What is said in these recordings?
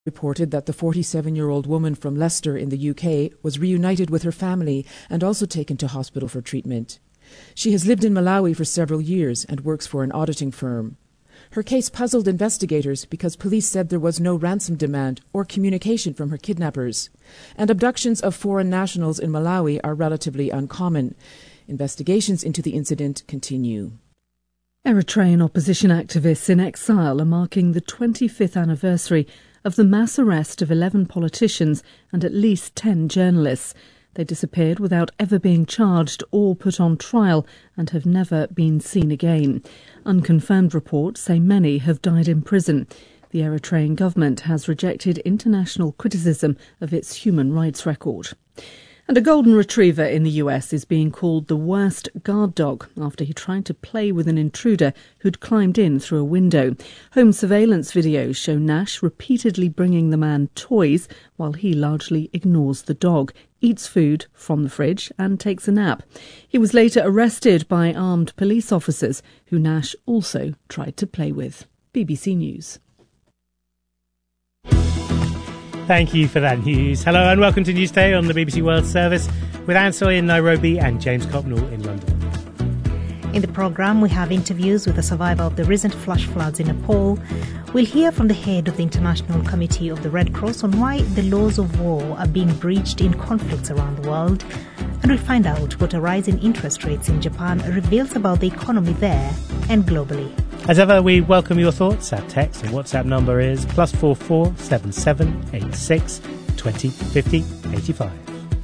reported that the 47-year-old woman from Leicester in the UK was reunited with her family and also taken to hospital for treatment. She has lived in Malawi for several years and works for an auditing firm. Her case puzzled investigators because police said there was no ransom demand or communication from her kidnappers. And abductions of foreign nationals in Malawi are relatively uncommon. Investigations into the incident continue. Eritrean opposition activists in exile are marking the 25th anniversary of the mass arrest of 11 politicians and at least 10 journalists. They disappeared without ever being charged or put on trial and have never been seen again. Unconfirmed reports say many have died in prison. The Eritrean government has rejected international criticism of its human rights record. And a golden retriever in the US is being called the worst guard dog after he tried to play with an intruder who'd climbed in through a window. Home surveillance videos show Nash repeatedly bringing the man toys while he largely ignores the dog, eats food from the fridge and takes a nap. He was later arrested by armed police officers who Nash also tried to play with. BBC News. Thank you for that news. Hello and welcome to Newsday on the BBC World Service with Anne Soy in Nairobi and James Copnall in London. In the programme, we have interviews with a survivor of the recent flash floods in Nepal. We'll hear from the head of the International Committee of the Red Cross on why the laws of war are being breached in conflicts around the world. And we'll find out what a rise in interest rates in Japan reveals about the economy there and globally. As ever, we welcome your thoughts. Our text and WhatsApp number is +44 77 86 20 50 85.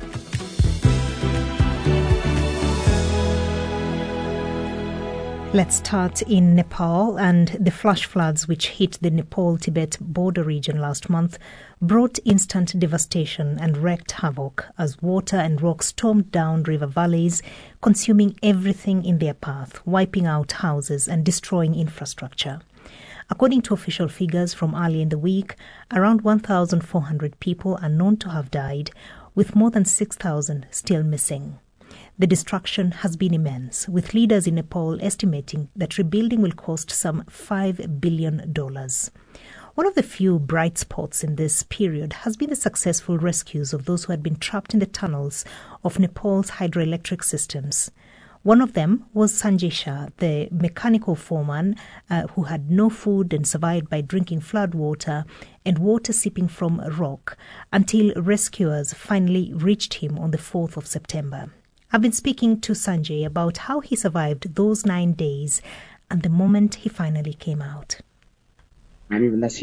Let's start in Nepal, and the flash floods which hit the Nepal-Tibet border region last month brought instant devastation and wreaked havoc as water and rock stormed down river valleys, consuming everything in their path, wiping out houses and destroying infrastructure. According to official figures from early in the week, around 1,400 people are known to have died, with more than 6,000 still missing. The destruction has been immense, with leaders in Nepal estimating that rebuilding will cost some $5 billion. One of the few bright spots in this period has been the successful rescues of those who had been trapped in the tunnels of Nepal's hydroelectric systems. One of them was Sanjay Shah, the mechanical foreman who had no food and survived by drinking flood water and water seeping from a rock until rescuers finally reached him on the 4th of September. I've been speaking to Sanjay about how he survived those 9 days and the moment he finally came out. I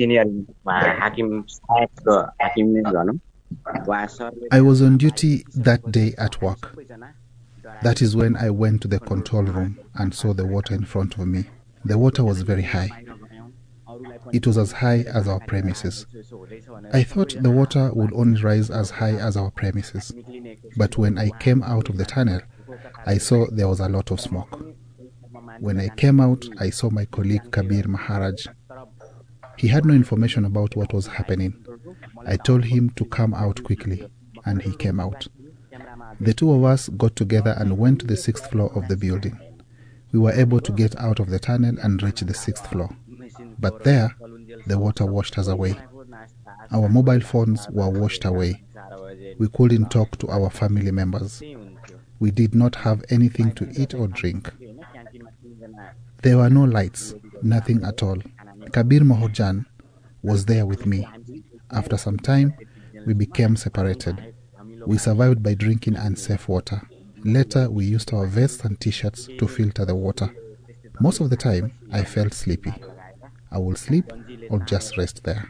was on duty that day at work. That is when I went to the control room and saw the water in front of me. The water was very high. It was as high as our premises. I thought the water would only rise as high as our premises. But when I came out of the tunnel, I saw there was a lot of smoke. When I came out, I saw my colleague Kabir Maharaj. He had no information about what was happening. I told him to come out quickly, and he came out. The two of us got together and went to the 6th floor of the building. We were able to get out of the tunnel and reach the 6th floor. But there, the water washed us away. Our mobile phones were washed away. We couldn't talk to our family members. We did not have anything to eat or drink. There were no lights, nothing at all. Kabir Maharaj was there with me. After some time, we became separated. We survived by drinking unsafe water. Later, we used our vests and t-shirts to filter the water. Most of the time, I felt sleepy. I will sleep or just rest there.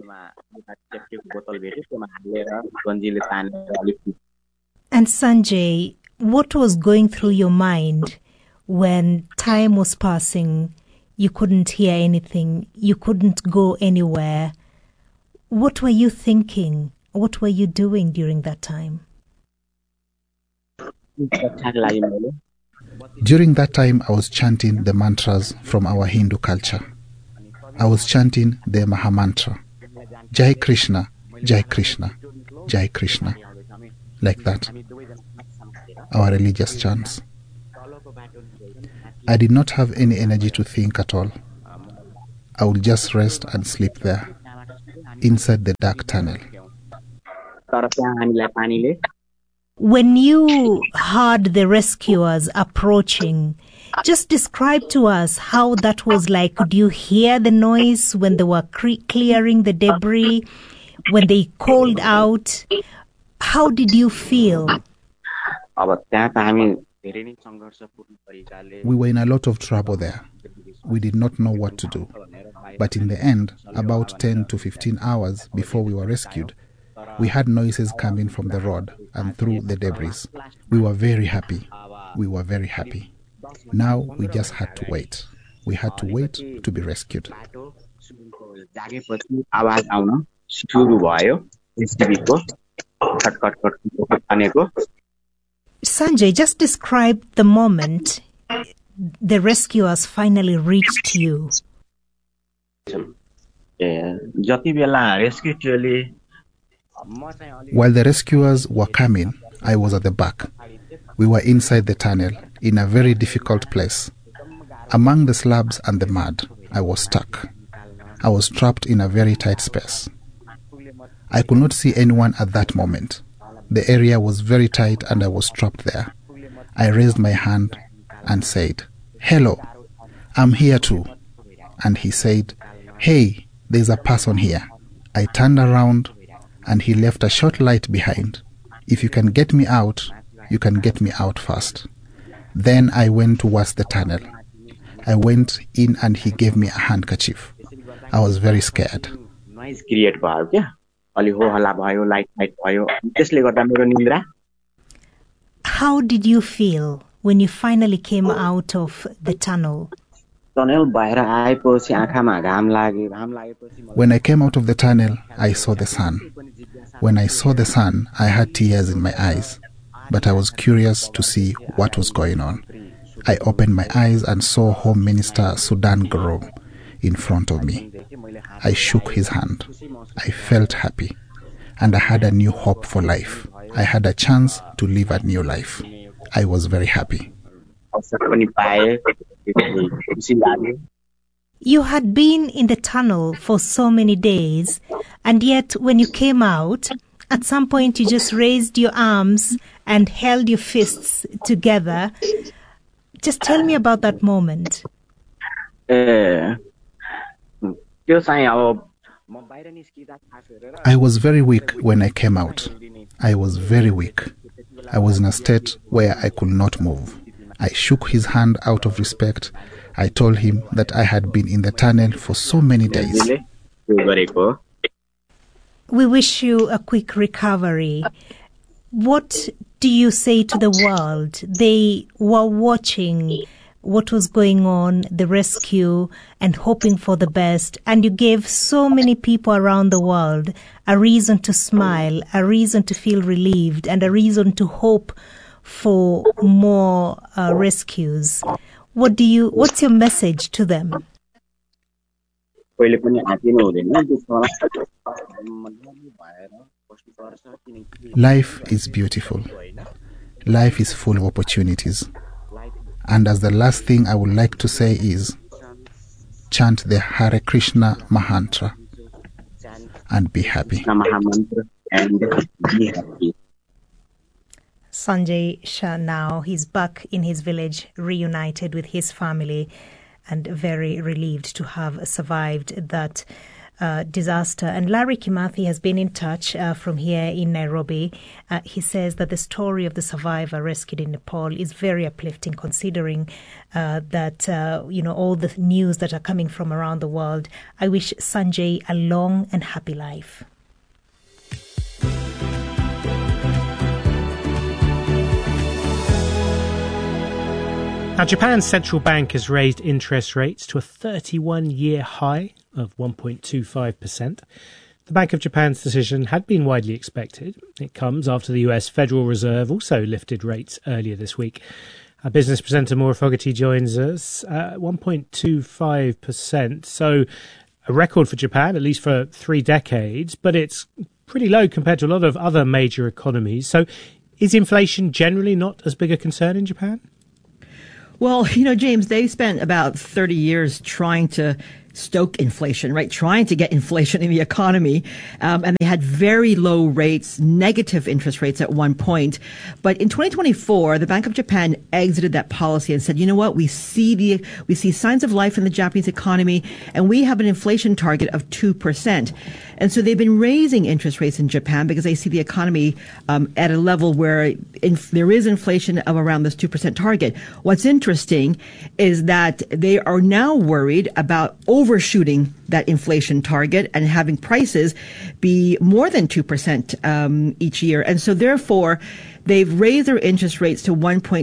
And Sanjay, what was going through your mind when time was passing, you couldn't hear anything, you couldn't go anywhere? What were you thinking? What were you doing during that time? During that time, I was chanting the mantras from our Hindu culture. I was chanting the Mahamantra, Jai Krishna, Jai Krishna, Jai Krishna, like that, our religious chants. I did not have any energy to think at all. I would just rest and sleep there. inside the dark tunnel. When you heard the rescuers approaching, just describe to us how that was like. Could you hear the noise when they were clearing the debris, when they called out? How did you feel? We were in a lot of trouble there. We did not know what to do. But in the end, about 10 to 15 hours before we were rescued, we had noises coming from the road and through the debris. We were very happy. We were very happy. Now we just had to wait. We had to wait to be rescued. Sanjay, just describe the moment the rescuers finally reached you. While the rescuers were coming, I was at the back. We were inside the tunnel, in a very difficult place. Among the slabs and the mud, I was stuck. I was trapped in a very tight space. I could not see anyone at that moment. The area was very tight and I was trapped there. I raised my hand and said, "Hello, I'm here too." And he said, "Hey, there's a person here." I turned around and he left a short light behind. "If you can get me out, you can get me out fast." Then I went towards the tunnel. I went in and he gave me a handkerchief. I was very scared. How did you feel when you finally came out of the tunnel? When I came out of the tunnel, I saw the sun. When I saw the sun, I had tears in my eyes, but I was curious to see what was going on. I opened my eyes and saw Home Minister Sudan Garo in front of me. I shook his hand. I felt happy, and I had a new hope for life. I had a chance to live a new life. I was very happy. You had been in the tunnel for so many days, and yet when you came out, at some point you just raised your arms and held your fists together. Just tell me about that moment. I was very weak when I came out. I was very weak. I was in a state where I could not move. I shook his hand out of respect. I told him that I had been in the tunnel for so many days. We wish you a quick recovery. What do you say to the world? They were watching what was going on, the rescue, and hoping for the best. And you gave so many people around the world a reason to smile, a reason to feel relieved, and a reason to hope for more rescues. What's your message to them? Life is beautiful. Life is full of opportunities. And as the last thing I would like to say is, chant the Hare Krishna Mahantra and be happy. Sanjay Shah now, he's back in his village, reunited with his family, and very relieved to have survived that disaster. And Larry Kimathi has been in touch from here in Nairobi. He says that the story of the survivor rescued in Nepal is very uplifting, considering that, all the news that are coming from around the world. I wish Sanjay a long and happy life. Now, Japan's central bank has raised interest rates to a 31-year high of 1.25%. The Bank of Japan's decision had been widely expected. It comes after the US Federal Reserve also lifted rates earlier this week. Our business presenter Maura Fogarty joins us. 1.25%, so a record for Japan, at least for 3 decades, but it's pretty low compared to a lot of other major economies. So is inflation generally not as big a concern in Japan? Well, James, they spent about 30 years trying to stoke inflation, right? Trying to get inflation in the economy. And they had very low rates, negative interest rates at one point. But in 2024, the Bank of Japan exited that policy and said, you know what? We see signs of life in the Japanese economy, and we have an inflation target of 2%. And so they've been raising interest rates in Japan because they see the economy at a level where there is inflation of around this 2% target. What's interesting is that they are now worried about overshooting that inflation target and having prices be more than 2% each year. And so therefore, they've raised their interest rates to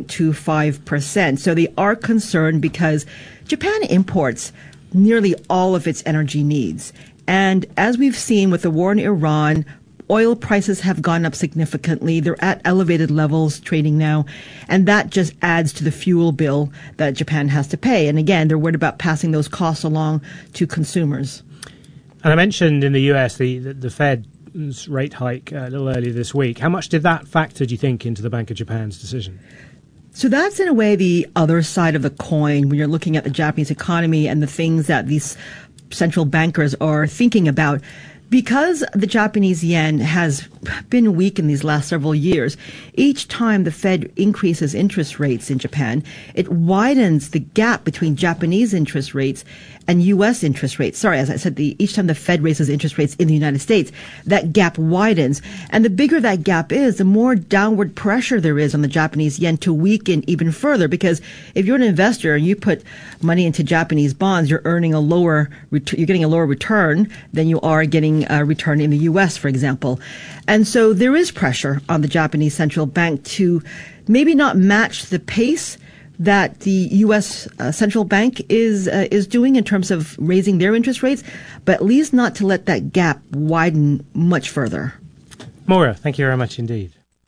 1.25%. So they are concerned because Japan imports nearly all of its energy needs. And as we've seen with the war in Iran, oil prices have gone up significantly. They're at elevated levels trading now. And that just adds to the fuel bill that Japan has to pay. And again, they're worried about passing those costs along to consumers. And I mentioned in the US the Fed's rate hike a little earlier this week. How much did that factor, do you think, into the Bank of Japan's decision? So that's in a way the other side of the coin when you're looking at the Japanese economy and the things that these central bankers are thinking about. Because the Japanese yen has been weak in these last several years, each time the Fed increases interest rates in Japan, it widens the gap between Japanese interest rates and U.S. interest rates. Sorry, as I said, each time the Fed raises interest rates in the United States, that gap widens. And the bigger that gap is, the more downward pressure there is on the Japanese yen to weaken even further. Because if you're an investor and you put money into Japanese bonds, you're getting a lower return than you are getting a return in the U.S., for example. And so there is pressure on the Japanese central bank to maybe not match the pace that the U.S. Central Bank is doing in terms of raising their interest rates, but at least not to let that gap widen much further. Maura, thank you very much indeed.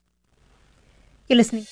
You're listening.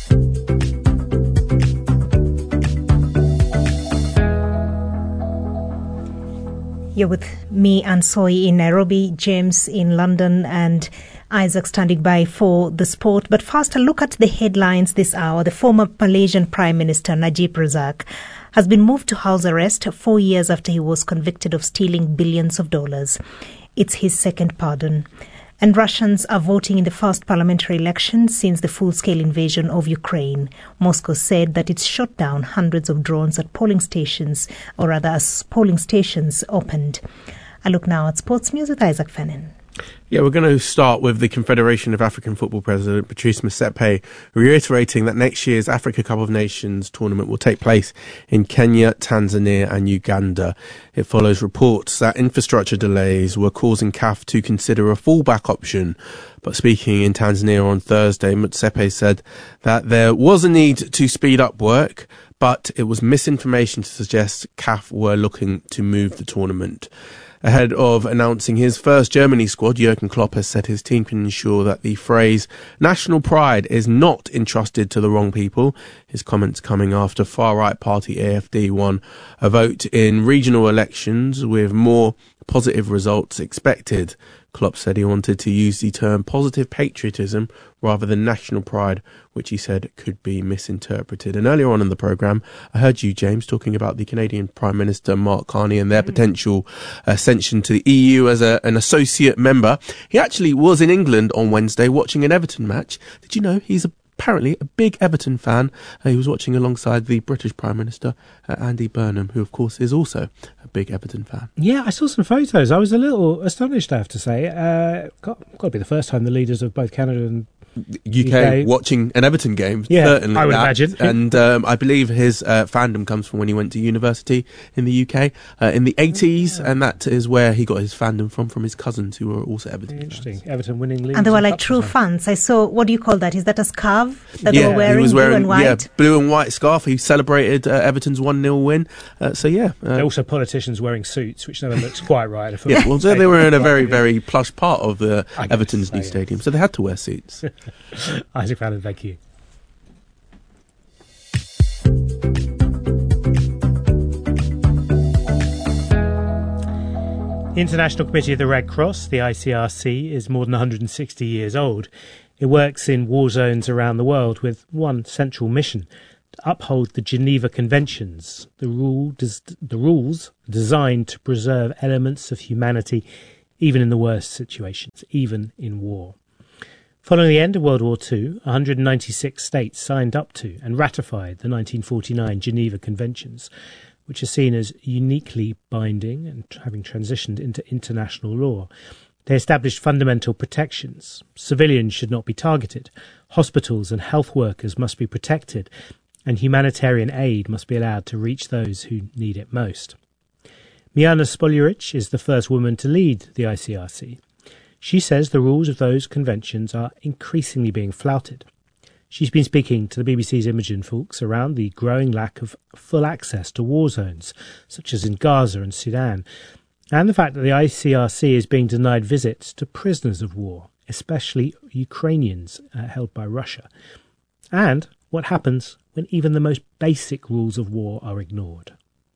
You're with me, Ansoi, in Nairobi, James in London, and Isaac standing by for the sport. But first, a look at the headlines this hour. The former Malaysian Prime Minister Najib Razak has been moved to house arrest 4 years after he was convicted of stealing billions of dollars. It's his second pardon. And Russians are voting in the first parliamentary election since the full-scale invasion of Ukraine. Moscow said that it's shot down hundreds of drones at polling stations, or rather as polling stations opened. I look now at sports news with Isaac Fennin. Yeah, we're going to start with the Confederation of African Football President Patrice Motsepe reiterating that next year's Africa Cup of Nations tournament will take place in Kenya, Tanzania and Uganda. It follows reports that infrastructure delays were causing CAF to consider a fallback option. But speaking in Tanzania on Thursday, Motsepe said that there was a need to speed up work, but it was misinformation to suggest CAF were looking to move the tournament. Ahead of announcing his first Germany squad, Jurgen Klopp has said his team can ensure that the phrase national pride is not entrusted to the wrong people. His comments coming after far-right party AfD won a vote in regional elections with more positive results expected. Klopp said he wanted to use the term positive patriotism rather than national pride, which he said could be misinterpreted. And earlier on in the programme, I heard you, James, talking about the Canadian Prime Minister Mark Carney and their potential ascension to the EU as an associate member. He actually was in England on Wednesday watching an Everton match. Did you know he's apparently a big Everton fan? He was watching alongside the British Prime Minister, Andy Burnham, who of course is also a big Everton fan. Yeah, I saw some photos. I was a little astonished, I have to say. Got to be the first time the leaders of both Canada and UK watching an Everton game. Yeah, certainly I would imagine. And I believe his fandom comes from when he went to university in the UK in the 80s, and that is where he got his fandom from his cousins who were also Everton Interesting. fans. Everton winning leagues. And they were like true fans. I saw, what do you call that? Is that a scarf that they were wearing? He was wearing blue and white? Yeah, blue and white scarf. He celebrated Everton's 1-0 win. There are also politicians wearing suits, which never looks quite right. Yeah, well, they were in a very, very plush part of Everton's new stadium, so they had to wear suits. Isaac Fallon, thank you. The International Committee of the Red Cross, the ICRC, is more than 160 years old. It works in war zones around the world with one central mission: to uphold the Geneva Conventions, the rules designed to preserve elements of humanity even in the worst situations, even in war. Following the end of World War II, 196 states signed up to and ratified the 1949 Geneva Conventions, which are seen as uniquely binding and having transitioned into international law. They established fundamental protections. Civilians should not be targeted. Hospitals and health workers must be protected, and humanitarian aid must be allowed to reach those who need it most. Miana Spoljaric is the first woman to lead the ICRC. She says the rules of those conventions are increasingly being flouted. She's been speaking to the BBC's Imogen Foulkes around the growing lack of full access to war zones, such as in Gaza and Sudan, and the fact that the ICRC is being denied visits to prisoners of war, especially Ukrainians held by Russia, and what happens when even the most basic rules of war are ignored.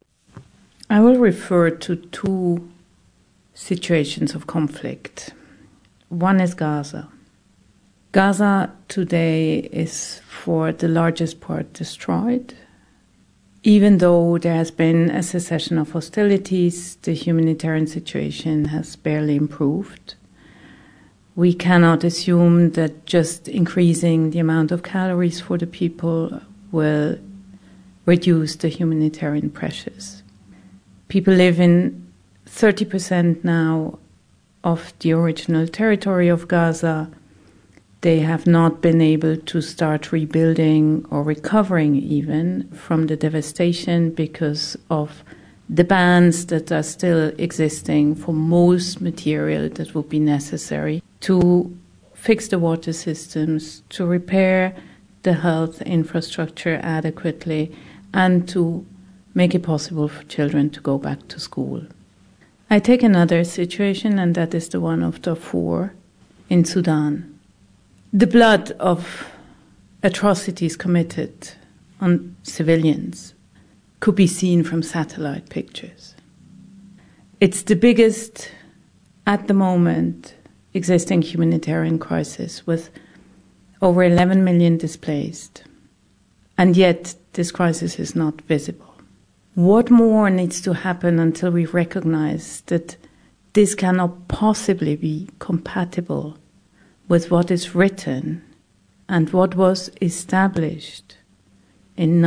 I will refer to two situations of conflict. One is Gaza. Gaza today is for the largest part destroyed. Even though there has been a cessation of hostilities, the humanitarian situation has barely improved. We cannot assume that just increasing the amount of calories for the people will reduce the humanitarian pressures. People live in 30% now of the original territory of Gaza. They have not been able to start rebuilding or recovering even from the devastation because of the bans that are still existing for most material that would be necessary to fix the water systems, to repair the health infrastructure adequately, and to make it possible for children to go back to school. I take another situation, and that is the one of Darfur in Sudan. The blood of atrocities committed on civilians could be seen from satellite pictures. It's the biggest, at the moment, existing humanitarian crisis with over 11 million displaced. And yet, this crisis is not visible. What more needs to happen until we recognize that this cannot possibly be compatible with what is written and what was established in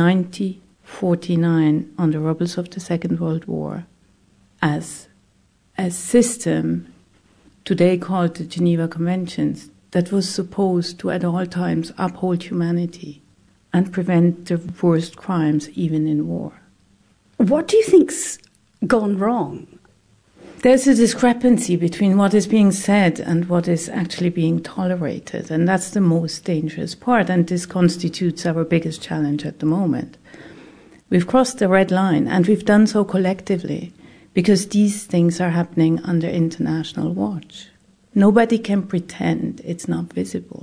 1949 on the rubbles of the Second World War as a system today called the Geneva Conventions that was supposed to at all times uphold humanity and prevent the worst crimes even in war. What do you think's gone wrong? There's a discrepancy between what is being said and what is actually being tolerated, and that's the most dangerous part, and this constitutes our biggest challenge at the moment. We've crossed the red line, and we've done so collectively, because these things are happening under international watch. Nobody can pretend it's not visible.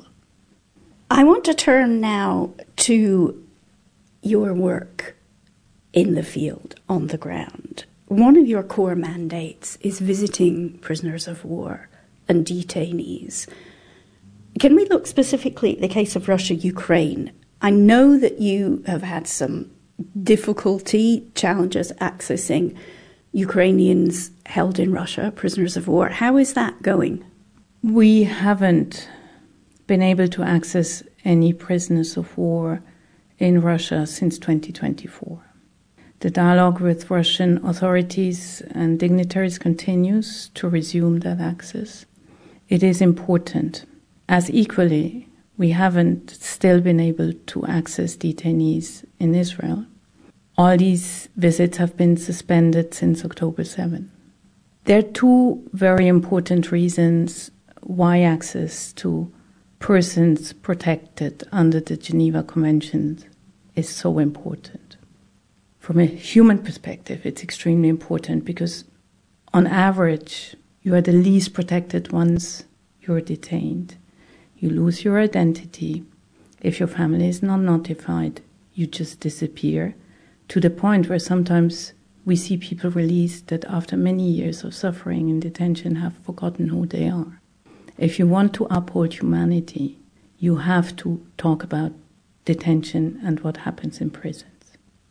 I want to turn now to your work in the field, on the ground. One of your core mandates is visiting prisoners of war and detainees. Can we look specifically at the case of Russia-Ukraine? I know that you have had some difficulty, challenges accessing Ukrainians held in Russia, prisoners of war. How is that going? We haven't been able to access any prisoners of war in Russia since 2024. The dialogue with Russian authorities and dignitaries continues to resume that access. It is important, as equally we haven't still been able to access detainees in Israel. All these visits have been suspended since October 7. There are two very important reasons why access to persons protected under the Geneva Conventions is so important. From a human perspective, it's extremely important because, on average, you are the least protected once you're detained. You lose your identity. If your family is not notified, you just disappear, to the point where sometimes we see people released that after many years of suffering in detention have forgotten who they are. If you want to uphold humanity, you have to talk about detention and what happens in prisons.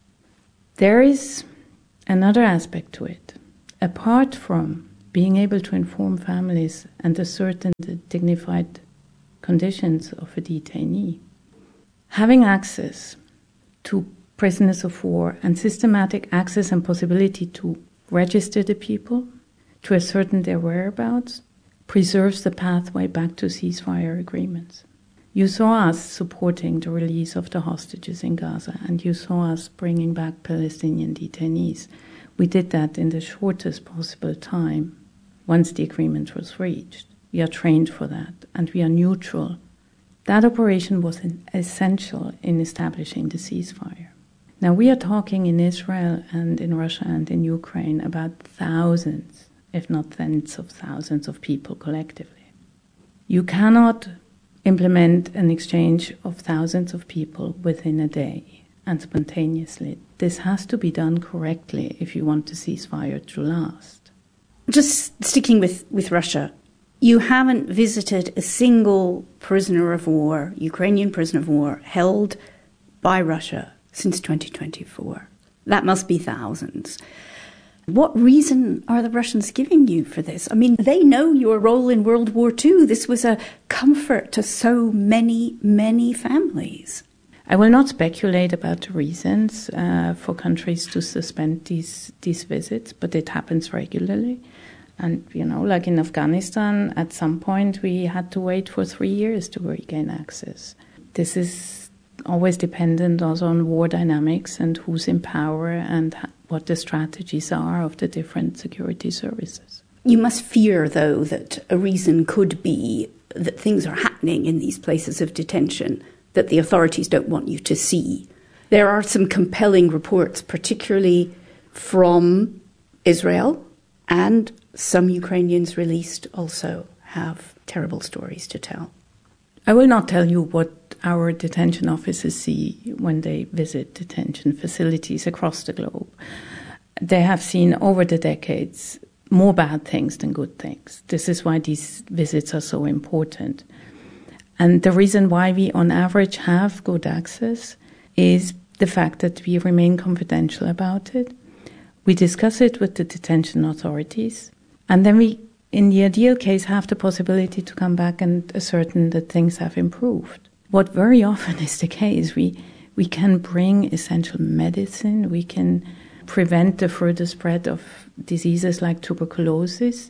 There is another aspect to it. Apart from being able to inform families and ascertain the dignified conditions of a detainee, having access to prisoners of war and systematic access and possibility to register the people, to ascertain their whereabouts, preserves the pathway back to ceasefire agreements. You saw us supporting the release of the hostages in Gaza, and you saw us bringing back Palestinian detainees. We did that in the shortest possible time once the agreement was reached. We are trained for that, and we are neutral. That operation was essential in establishing the ceasefire. Now, we are talking in Israel and in Russia and in Ukraine about thousands, if not tens of thousands of people collectively. You cannot implement an exchange of thousands of people within a day and spontaneously. This has to be done correctly if you want the ceasefire to last. Just sticking with Russia, you haven't visited a single prisoner of war, Ukrainian prisoner of war, held by Russia since 2024. That must be thousands. What reason are the Russians giving you for this? I mean, they know your role in World War II. This was a comfort to so many, many families. I will not speculate about the reasons for countries to suspend these visits, but it happens regularly. And, like in Afghanistan, at some point we had to wait for 3 years to regain access. This is always dependent also on war dynamics and who's in power and what the strategies are of the different security services. You must fear, though, that a reason could be that things are happening in these places of detention that the authorities don't want you to see. There are some compelling reports, particularly from Israel, and some Ukrainians released also have terrible stories to tell. I will not tell you what our detention officers see when they visit detention facilities across the globe. They have seen over the decades more bad things than good things. This is why these visits are so important. And the reason why we on average have good access is the fact that we remain confidential about it. We discuss it with the detention authorities, and then we, in the ideal case, have the possibility to come back and ascertain that things have improved. What very often is the case, we can bring essential medicine, we can prevent the further spread of diseases like tuberculosis,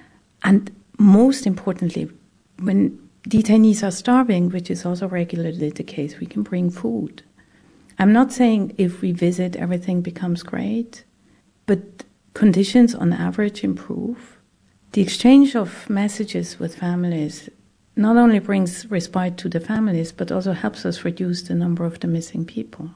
and most importantly, when detainees are starving, which is also regularly the case, we can bring food. I'm not saying if we visit everything becomes great, but conditions on average improve. The exchange of messages with families not only brings respite to the families, but also helps us reduce the number of the missing people.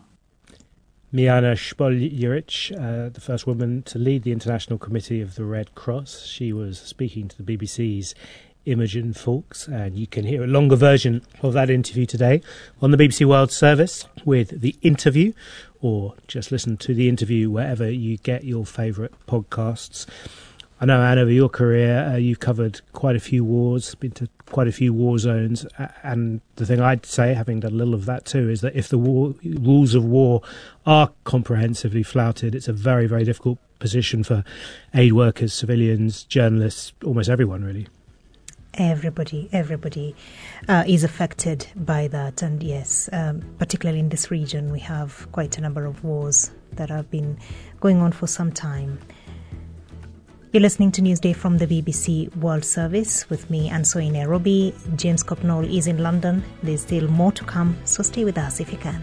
Mijana Spoljaric, the first woman to lead the International Committee of the Red Cross. She was speaking to the BBC's Imogen Foulkes, and you can hear a longer version of that interview today on the BBC World Service with The Interview, or just listen to The Interview wherever you get your favourite podcasts. I know, Anne, over your career, you've covered quite a few wars, been to quite a few war zones, and the thing I'd say, having done a little of that too, is that if the rules of war are comprehensively flouted, it's a very, very difficult position for aid workers, civilians, journalists, almost everyone, really. Everybody is affected by that. And yes, particularly in this region, we have quite a number of wars that have been going on for some time. You're listening to Newsday from the BBC World Service with me, Anso in Nairobi. James Copnall is in London. There's still more to come, so stay with us if you can.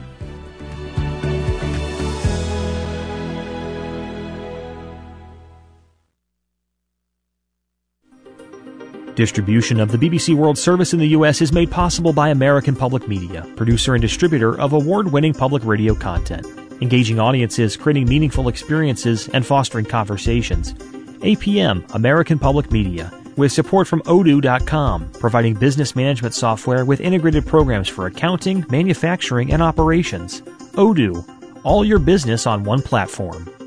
Distribution of the BBC World Service in the U.S. is made possible by American Public Media, producer and distributor of award-winning public radio content, engaging audiences, creating meaningful experiences, and fostering conversations. APM, American Public Media, with support from Odoo.com, providing business management software with integrated programs for accounting, manufacturing, and operations. Odoo, all your business on one platform.